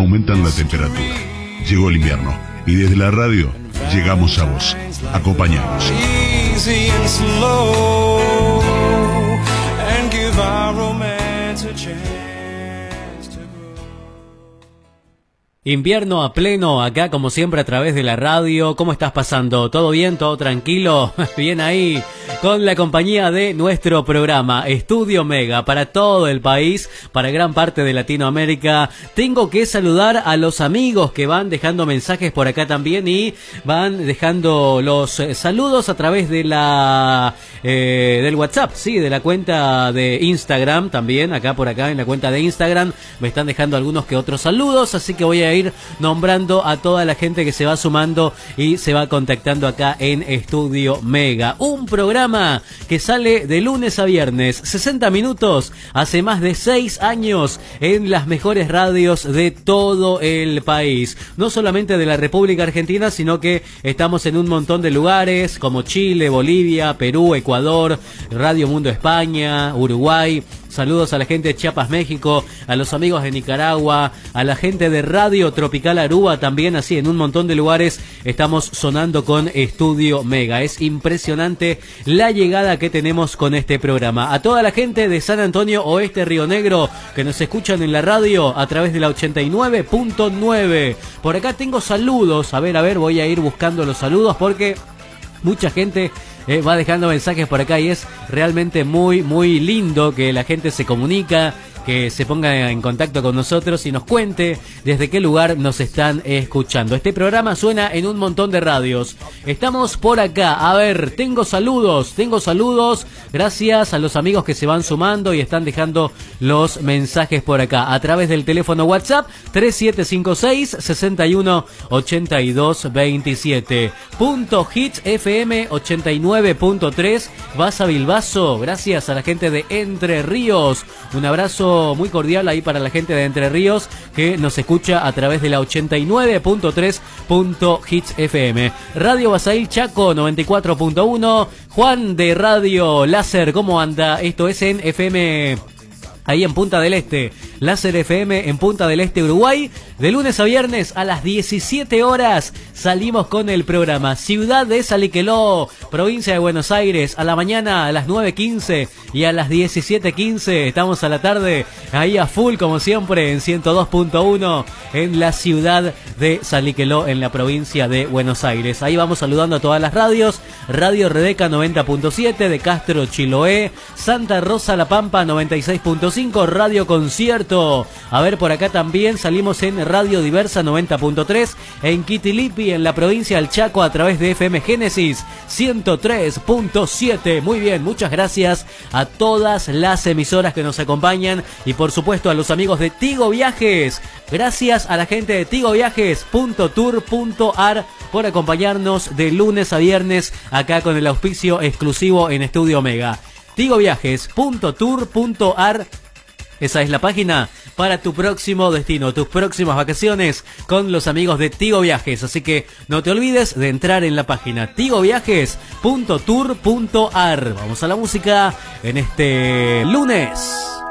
aumentan la temperatura. Llegó el invierno y desde la radio llegamos a vos. Acompañanos. Invierno a pleno, acá como siempre a través de la radio. ¿Cómo estás pasando? ¿Todo bien? ¿Todo tranquilo? Bien ahí, con la compañía de nuestro programa Estudio Mega para todo el país, para gran parte de Latinoamérica. Tengo que saludar a los amigos que van dejando mensajes por acá también y van dejando los saludos a través de la del WhatsApp, sí, de la cuenta de Instagram también. Acá por acá en la cuenta de Instagram me están dejando algunos que otros saludos, así que voy a ir nombrando a toda la gente que se va sumando y se va contactando acá en Estudio Mega. Un programa que sale de lunes a viernes, 60 minutos, hace más de 6 años en las mejores radios de todo el país. No solamente de la República Argentina, sino que estamos en un montón de lugares como Chile, Bolivia, Perú, Ecuador, Radio Mundo España, Uruguay. Saludos a la gente de Chiapas, México, a los amigos de Nicaragua, a la gente de Radio Tropical Aruba también, así en un montón de lugares estamos sonando con Estudio Mega. Es impresionante la llegada que tenemos con este programa. A toda la gente de San Antonio Oeste, Río Negro, que nos escuchan en la radio a través de la 89.9. Por acá tengo saludos, a ver, voy a ir buscando los saludos porque mucha gente va dejando mensajes por acá y es realmente muy lindo que la gente se comunica, que se ponga en contacto con nosotros y nos cuente desde qué lugar nos están escuchando. Este programa suena en un montón de radios. Estamos por acá. A ver, tengo saludos. Gracias a los amigos que se van sumando y están dejando los mensajes por acá a través del teléfono WhatsApp 3756 61 82 27. Punto Hits FM 89.3. Vas a Bilbaso. Gracias a la gente de Entre Ríos. Un abrazo muy cordial ahí para la gente de Entre Ríos que nos escucha a través de la 89.3 Hits FM. Radio Basail Chaco 94.1. Juan de Radio Láser, ¿cómo anda? Esto es en FM ahí en Punta del Este, Láser FM en Punta del Este, Uruguay. De lunes a viernes a las 17 horas salimos con el programa Ciudad de Saliqueló, provincia de Buenos Aires. A la mañana a las 9:15 y a las 17:15 estamos a la tarde ahí a full como siempre en 102.1 en la ciudad de Saliqueló, en la provincia de Buenos Aires. Ahí vamos saludando a todas las radios. Radio Redeca 90.7 de Castro Chiloé, Santa Rosa La Pampa 96.5, Radio Concierto. A ver, por acá también salimos en Radio Diversa 90.3 en Quitilipi, en la provincia del Chaco, a través de FM Génesis 103.7. Muy bien, muchas gracias a todas las emisoras que nos acompañan y por supuesto a los amigos de Tigo Viajes. Gracias a la gente de tigoviajes.tour.ar por acompañarnos de lunes a viernes acá con el auspicio exclusivo en Estudio Mega. tigoviajes.tour.ar. Esa es la página para tu próximo destino, tus próximas vacaciones con los amigos de Tigo Viajes. Así que no te olvides de entrar en la página tigoviajes.tour.ar. Vamos a la música en este lunes.